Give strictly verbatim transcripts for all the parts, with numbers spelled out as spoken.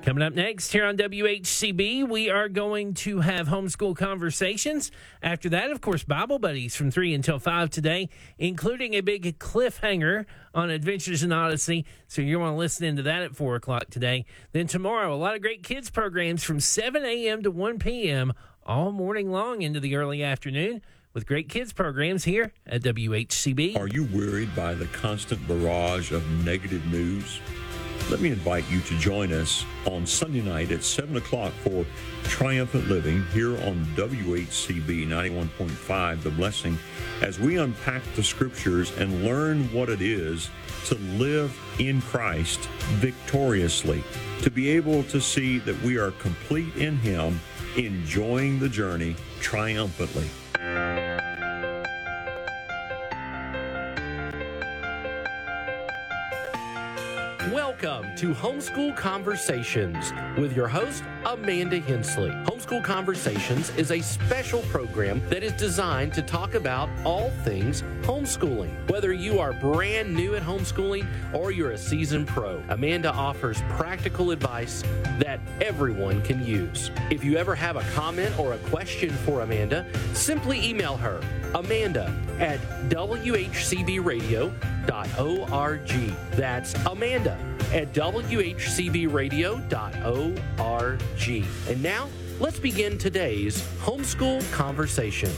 Coming up next here on W H C B, we are going to have homeschool conversations. After that, of course, Bible Buddies from three until five today, including a big cliffhanger on Adventures in Odyssey. So you're going to listen into that at four o'clock today. Then tomorrow, a lot of great kids programs from seven a.m. to one p.m. all morning long into the early afternoon with great kids programs here at W H C B. Are you worried by the constant barrage of negative news? Let me invite you to join us on Sunday night at seven o'clock for Triumphant Living here on W H C B ninety-one point five, The Blessing, as we unpack the scriptures and learn what it is to live in Christ victoriously, to be able to see that we are complete in Him, enjoying the journey triumphantly. Welcome to Homeschool Conversations with your host, Amanda Hensley. Homeschool Conversations is a special program that is designed to talk about all things homeschooling. Whether you are brand new at homeschooling or you're a seasoned pro, Amanda offers practical advice that everyone can use. If you ever have a comment or a question for Amanda, simply email her, Amanda at w h c b radio dot org. That's Amanda at w h c b radio dot org. And now, let's begin today's Homeschool Conversation.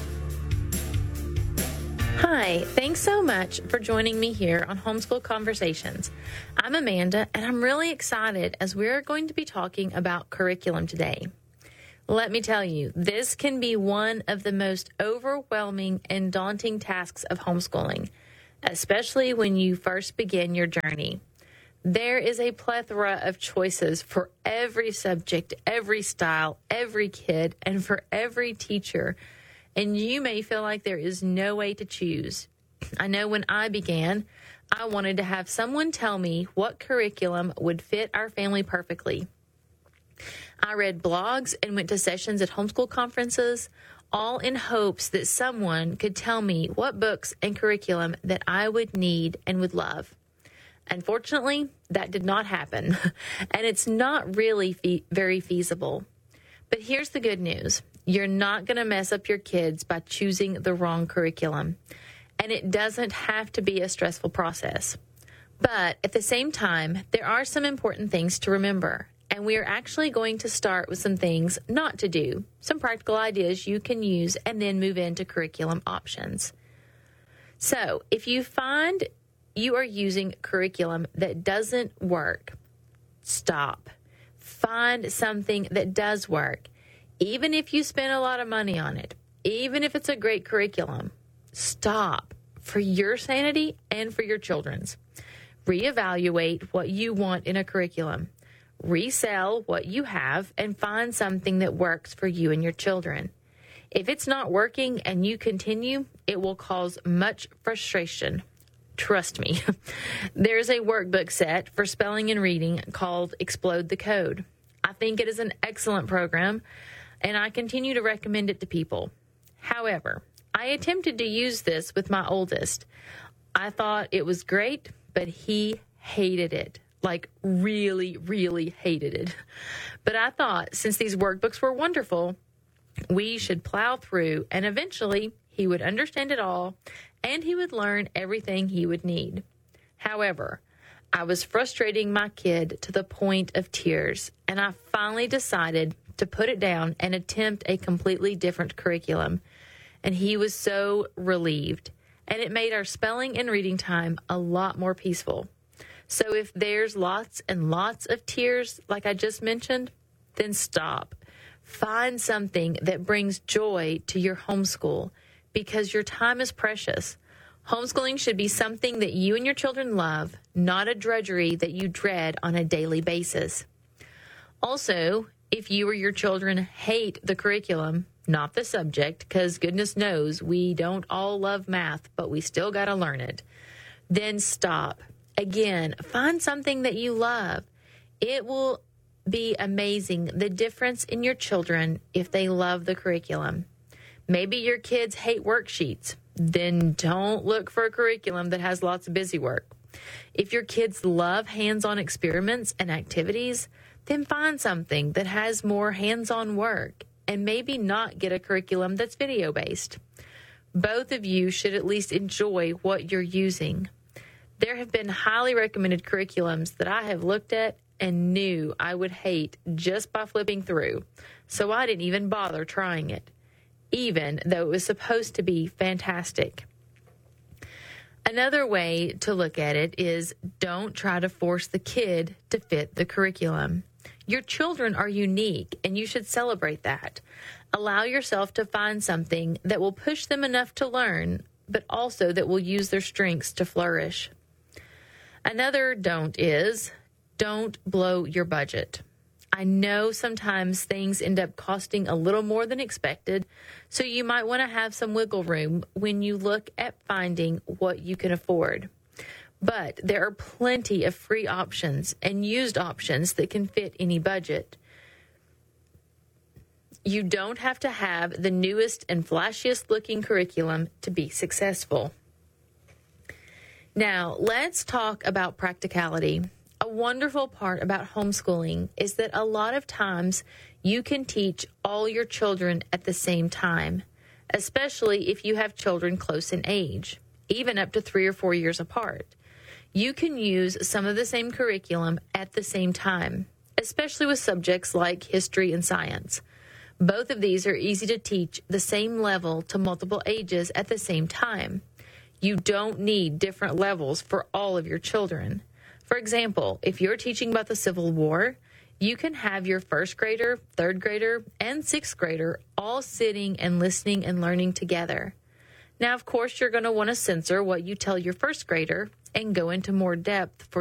Hi, thanks so much for joining me here on Homeschool Conversations. I'm Amanda, and I'm really excited as we're going to be talking about curriculum today. Let me tell you, this can be one of the most overwhelming and daunting tasks of homeschooling, especially when you first begin your journey. There is a plethora of choices for every subject, every style, every kid, and for every teacher, and you may feel like there is no way to choose. I know when I began, I wanted to have someone tell me what curriculum would fit our family perfectly. I read blogs and went to sessions at homeschool conferences, all in hopes that someone could tell me what books and curriculum that I would need and would love. Unfortunately, that did not happen, and it's not really fe- very feasible. But here's the good news. You're not going to mess up your kids by choosing the wrong curriculum, and it doesn't have to be a stressful process. But at the same time, there are some important things to remember. And we are actually going to start with some things not to do, some practical ideas you can use, and then move into curriculum options. So if you find you are using curriculum that doesn't work, stop. Find something that does work. Even if you spend a lot of money on it, even if it's a great curriculum, stop for your sanity and for your children's. Reevaluate what you want in a curriculum. Resell what you have and find something that works for you and your children. If it's not working and you continue, it will cause much frustration. Trust me. There's a workbook set for spelling and reading called Explode the Code. I think it is an excellent program, and I continue to recommend it to people. However, I attempted to use this with my oldest. I thought it was great, but he hated it. Like really, really hated it. But I thought since these workbooks were wonderful, we should plow through and eventually he would understand it all and he would learn everything he would need. However, I was frustrating my kid to the point of tears, and I finally decided to put it down and attempt a completely different curriculum. And he was so relieved, and it made our spelling and reading time a lot more peaceful. So if there's lots and lots of tears, like I just mentioned, then stop. Find something that brings joy to your homeschool because your time is precious. Homeschooling should be something that you and your children love, not a drudgery that you dread on a daily basis. Also, if you or your children hate the curriculum, not the subject, because goodness knows we don't all love math, but we still got to learn it, then stop. Again, find something that you love. It will be amazing the difference in your children if they love the curriculum. Maybe your kids hate worksheets. Then don't look for a curriculum that has lots of busy work. If your kids love hands-on experiments and activities, then find something that has more hands-on work and maybe not get a curriculum that's video-based. Both of you should at least enjoy what you're using. There have been highly recommended curriculums that I have looked at and knew I would hate just by flipping through, so I didn't even bother trying it, even though it was supposed to be fantastic. Another way to look at it is don't try to force the kid to fit the curriculum. Your children are unique, and you should celebrate that. Allow yourself to find something that will push them enough to learn, but also that will use their strengths to flourish. Another don't is don't blow your budget. I know sometimes things end up costing a little more than expected, so you might want to have some wiggle room when you look at finding what you can afford. But there are plenty of free options and used options that can fit any budget. You don't have to have the newest and flashiest looking curriculum to be successful. Now, let's talk about practicality. A wonderful part about homeschooling is that a lot of times you can teach all your children at the same time, especially if you have children close in age, even up to three or four years apart. You can use some of the same curriculum at the same time, especially with subjects like history and science. Both of these are easy to teach the same level to multiple ages at the same time. You don't need different levels for all of your children. For example, if you're teaching about the Civil War, you can have your first grader, third grader, and sixth grader all sitting and listening and learning together. Now, of course, you're going to want to censor what you tell your first grader and go into more depth for